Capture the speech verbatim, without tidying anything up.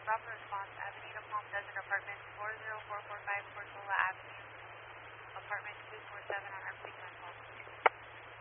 Proper response, Avenida Palm Desert Apartments, four zero four four five Portola Avenue, apartment two four seven on our frequent call.